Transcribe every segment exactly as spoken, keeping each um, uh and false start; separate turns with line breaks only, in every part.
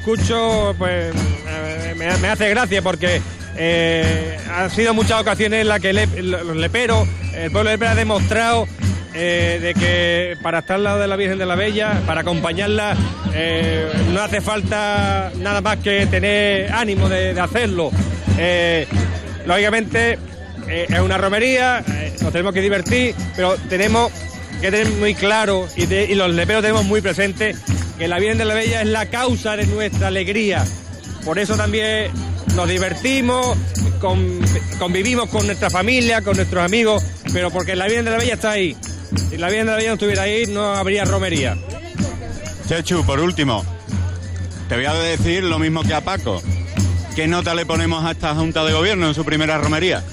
escucho, pues me, me hace gracia porque eh, han sido muchas ocasiones en las que le, los leperos, el pueblo de Lepera ha demostrado eh, de que para estar al lado de la Virgen de la Bella, para acompañarla, eh, no hace falta nada más que tener ánimo de, de hacerlo. Eh, lógicamente eh, es una romería, eh, nos tenemos que divertir, pero tenemos que tener muy claro, y, de, y los leperos tenemos muy presente, que la Virgen de la Bella es la causa de nuestra alegría. Por eso también nos divertimos, con, convivimos con nuestra familia, con nuestros amigos, pero porque la Virgen de la Bella está ahí. Si la Virgen de la Bella no estuviera ahí, no habría romería.
Chechu, por último, te voy a decir lo mismo que a Paco. ¿Qué nota le ponemos a esta Junta de Gobierno en su primera romería?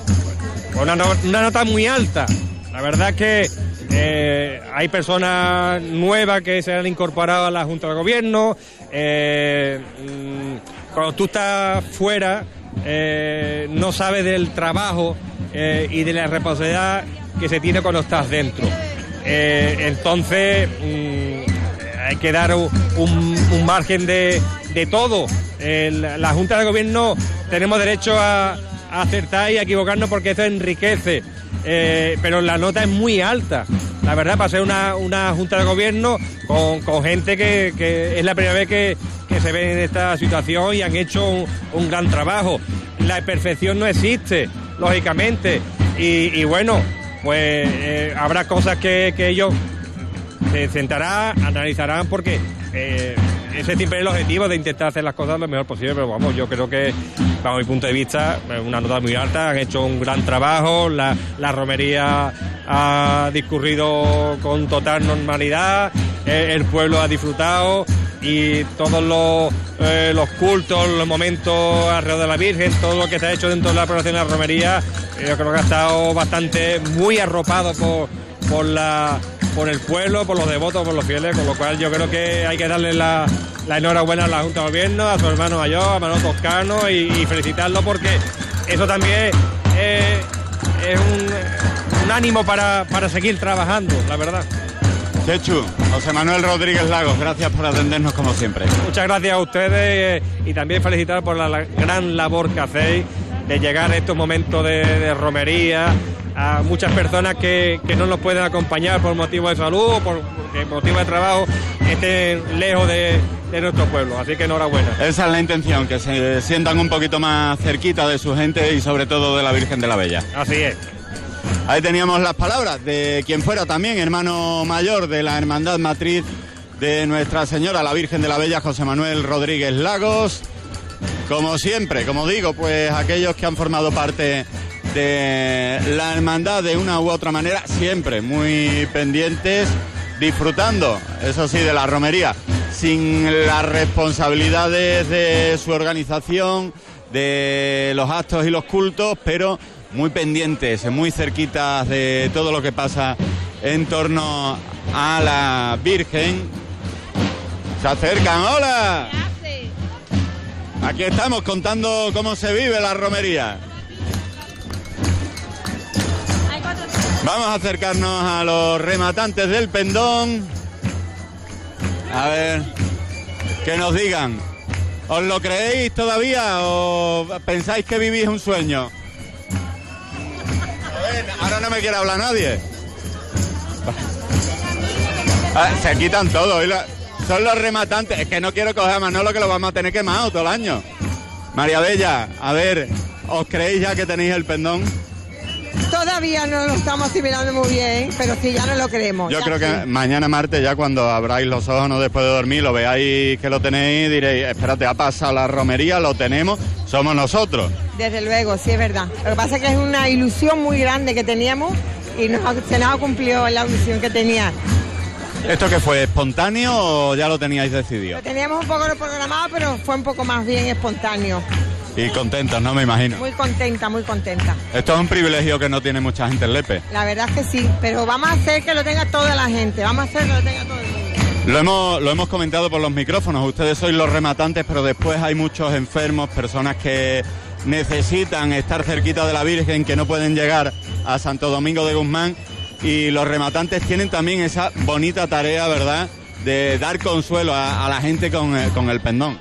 Una, no, una nota muy alta. La verdad es que eh, hay personas nuevas que se han incorporado a la Junta de Gobierno. Eh, cuando tú estás fuera, eh, no sabes del trabajo eh, y de la responsabilidad que se tiene cuando estás dentro. Eh, entonces, mmm, hay que dar un, un margen de, de todo. Eh, la, la Junta de Gobierno tenemos derecho a, a acertar y a equivocarnos porque eso enriquece. Eh, pero la nota es muy alta, la verdad, para ser una, una Junta de Gobierno con, con gente que, que es la primera vez que, que se ve en esta situación y han hecho un, un gran trabajo. La perfección no existe, lógicamente, y, y bueno, pues eh, habrá cosas que, que ellos se sentarán, analizarán, porque eh, ese siempre es el objetivo de intentar hacer las cosas lo mejor posible, pero vamos, yo creo que, bajo mi punto de vista, es una nota muy alta, han hecho un gran trabajo, la, la romería ha discurrido con total normalidad, eh, el pueblo ha disfrutado y todos los, eh, los cultos, los momentos alrededor de la Virgen, todo lo que se ha hecho dentro de la programación de la romería, eh, yo creo que ha estado bastante, muy arropado por, por la... por el pueblo, por los devotos, por los fieles, con lo cual yo creo que hay que darle la, la enhorabuena a la Junta de Gobierno, a su hermano mayor, a Manolo Toscano, y, y felicitarlo porque eso también eh, es un, un ánimo para, para seguir trabajando, la verdad.
Chechu, José Manuel Rodríguez Lagos, gracias por atendernos como siempre.
Muchas gracias a ustedes eh, y también felicitar por la, la gran labor que hacéis de llegar a estos momentos de, de romería, a muchas personas que, que no nos pueden acompañar por motivo de salud o por, por motivo de trabajo, estén lejos de, de nuestro pueblo, así que enhorabuena.
Esa es la intención, que se sientan un poquito más cerquita de su gente y sobre todo de la Virgen de la Bella.
Así es.
Ahí teníamos las palabras de quien fuera también hermano mayor de la Hermandad Matriz de Nuestra Señora, la Virgen de la Bella, José Manuel Rodríguez Lagos. Como siempre, como digo, pues aquellos que han formado parte de la hermandad de una u otra manera, siempre muy pendientes, disfrutando, eso sí, de la romería, sin las responsabilidades de su organización, de los actos y los cultos, pero muy pendientes, muy cerquitas de todo lo que pasa en torno a la Virgen. Se acercan, ¡hola! Aquí estamos contando cómo se vive la romería. Vamos a acercarnos a los rematantes del pendón. A ver, que nos digan, ¿os lo creéis todavía o pensáis que vivís un sueño? A ver, ahora no me quiere hablar nadie. Ah, se quitan todo. Son los rematantes. Es que no quiero coger a Manolo, que lo vamos a tener quemado todo el año. María Bella, a ver, ¿os creéis ya que tenéis el pendón?
Todavía no lo estamos asimilando muy bien, pero sí, ya no lo creemos.
Yo creo que sí. Mañana martes, ya cuando abráis los ojos, no después de dormir, lo veáis que lo tenéis, diréis, espérate, ha pasado la romería, lo tenemos, somos nosotros.
Desde luego, sí, es verdad. Lo que pasa es que es una ilusión muy grande que teníamos y nos, se nos ha cumplido la ilusión que tenía.
¿Esto qué fue, espontáneo o ya lo teníais decidido?
Lo teníamos un poco programado, pero fue un poco más bien espontáneo.
Y contentos, ¿no? Me imagino.
Muy contenta, muy contenta.
Esto es un privilegio que no tiene mucha gente en Lepe.
La verdad es que sí, pero vamos a hacer que lo tenga toda la gente, vamos a hacer que lo tenga todo el mundo.
Lo hemos, lo hemos comentado por los micrófonos, ustedes sois los rematantes, pero después hay muchos enfermos, personas que necesitan estar cerquita de la Virgen, que no pueden llegar a Santo Domingo de Guzmán, y los rematantes tienen también esa bonita tarea, ¿verdad?, de dar consuelo a, a la gente con, con el pendón.